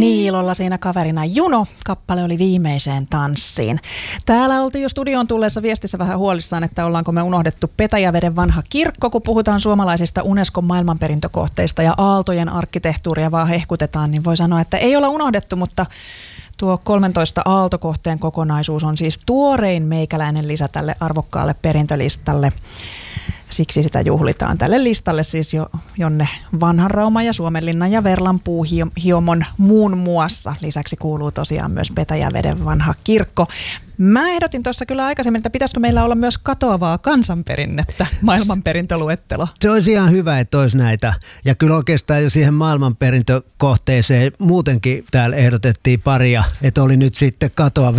Niilolla siinä kaverina Juno. Kappale oli Viimeiseen tanssiin. Täällä oltiin jo studioon tulleessa viestissä vähän huolissaan, että ollaanko me unohdettu Petäjäveden vanha kirkko, kun puhutaan suomalaisista Unescon maailmanperintökohteista ja aaltojen arkkitehtuuria vaan hehkutetaan, niin voi sanoa, että ei olla unohdettu, mutta tuo 13 aaltokohteen kokonaisuus on siis tuorein meikäläinen lisä tälle arvokkaalle perintölistalle. Siksi sitä juhlitaan tälle listalle siis jonne Vanhanrauman ja Suomenlinnan ja Verlan puuhiomon muun muassa. Lisäksi kuuluu tosiaan myös Petäjäveden vanha kirkko. Mä ehdotin tuossa kyllä aikaisemmin, että pitäisikö meillä olla myös katoavaa kansanperinnettä, maailmanperintöluettelo. Se olisi ihan hyvä, että olisi näitä. Ja kyllä oikeastaan jo siihen maailmanperintökohteeseen muutenkin täällä ehdotettiin paria, että oli nyt sitten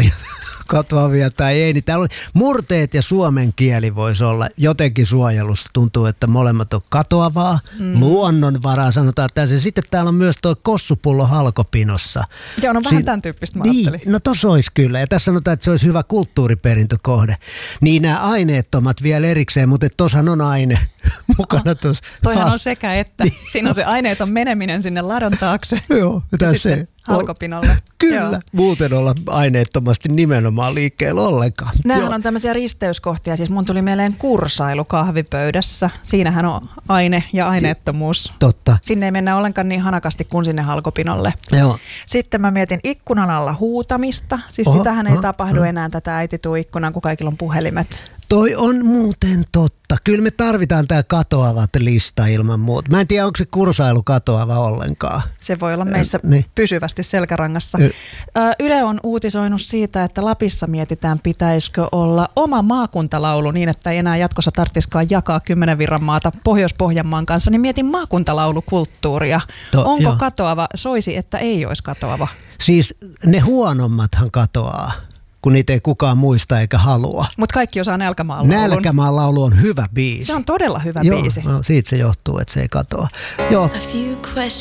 katoavia tai ei. Niin täällä oli murteet ja suomen kieli voisi olla jotenkin suojelussa. Tuntuu, että molemmat on katoavaa. Luonnonvaraa sanotaan tässä. Sitten täällä on myös tuo kossupullo halkopinossa. Joo, no vähän tämän tyyppistä mä ajattelin. No tossa olisi kyllä. Ja tässä sanotaan, että se olisi hyvä kulttuuriperintökohde. Niin nämä aineettomat vielä erikseen, mutta tossahan on aine mukana tuossa. Toihan on sekä että. Siinä on se aineeton meneminen sinne ladon taakse. Joo, ja sitten halkopinolle. Kyllä, joo. Muuten olla aineettomasti nimenomaan liikkeellä ollenkaan. Nämähän on tämmöisiä risteyskohtia. Siis mun tuli mieleen kursailu kahvipöydässä. Siinähän on aine ja aineettomuus. Totta. Sinne ei mennä ollenkaan niin hanakasti kuin sinne halkopinolle. Joo. Sitten mä mietin ikkunan alla huutamista. Siis sitähän ei tapahdu enää tätä äiti tuu ikkunaan, kun kaikilla on puhelimet. Toi on muuten totta. Kyllä me tarvitaan tämä katoavat lista ilman muuta. Mä en tiedä, onko se kursailu katoava ollenkaan. Se voi olla meissä pysyvästi selkärangassa. Yle on uutisoinut siitä, että Lapissa mietitään, pitäisikö olla oma maakuntalaulu niin, että ei enää jatkossa tarvitsisikaan jakaa 10 virranmaata Pohjois-Pohjanmaan kanssa. Niin mietin maakuntalaulukulttuuria. Onko katoava? Soisi, että ei olisi katoava. Siis ne huonommathan katoaa, kun niitä ei kukaan muista eikä halua. Mutta kaikki osaa Nälkämaan laulun. Nälkämaan laulu on hyvä biisi. Se on todella hyvä biisi. Joo, no, siitä se johtuu, että se ei katoa. Joo.